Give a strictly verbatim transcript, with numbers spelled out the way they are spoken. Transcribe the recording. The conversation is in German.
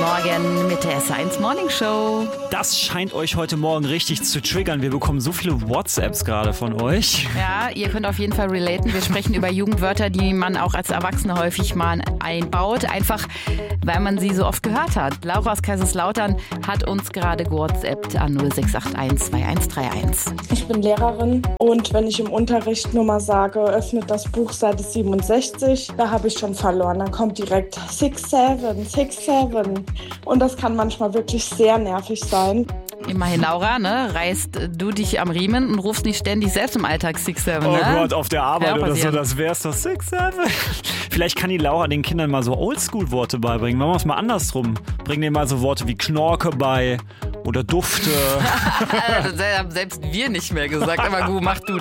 Morgen mit der S eins Morning Show. Das scheint euch heute Morgen richtig zu triggern. Wir bekommen so viele WhatsApps gerade von euch. Ja, ihr könnt auf jeden Fall relaten. Wir sprechen über Jugendwörter, die man auch als Erwachsene häufig mal einbaut. Einfach, weil man sie so oft gehört hat. Laura aus Kaiserslautern hat uns gerade gewhatsappt an null sechs acht eins zwei eins drei eins. Ich bin Lehrerin und wenn ich im Unterricht nur mal sage, öffnet das Buch Seite siebenundsechzig, da habe ich schon verloren. Dann kommt direkt six seven, six seven und das kann manchmal wirklich sehr nervig sein. Immerhin, Laura, ne, reißt du dich am Riemen und rufst nicht ständig selbst im Alltag six seven, Oh ne? Gott, auf der Arbeit Ja, oder so, passieren. das wär's doch six seven. Vielleicht kann die Laura den Kindern mal so Oldschool-Worte beibringen. Machen wir es mal andersrum. Bring denen mal so Worte wie Knorke bei oder Dufte. Das haben selbst wir nicht mehr gesagt, aber gut, mach du